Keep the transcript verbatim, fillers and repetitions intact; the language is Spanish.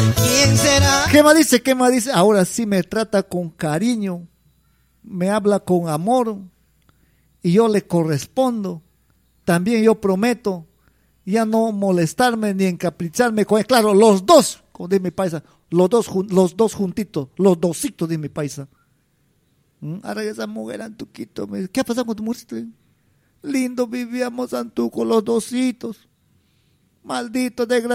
¿Quién será? ¿Qué más dice? ¿Qué más dice? Ahora sí me trata con cariño, me habla con amor y yo le correspondo. También yo prometo ya no molestarme ni encapricharme con él. Claro, los dos, como dice mi paisa, los dos, los dos juntitos, los dositos de mi paisa. ¿Mm? Ahora esa mujer Antuquito me dice, ¿qué ha pasado con tu mujer? Lindo vivíamos Antuco, los dositos. Maldito desgraciado.